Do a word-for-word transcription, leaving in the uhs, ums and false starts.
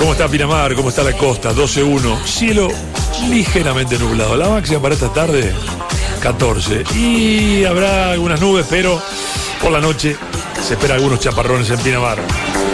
¿Cómo está Pinamar? ¿Cómo está la costa? doce uno. Cielo ligeramente nublado. La máxima para esta tarde, catorce. Y habrá algunas nubes, pero por la noche se esperan algunos chaparrones en Pinamar.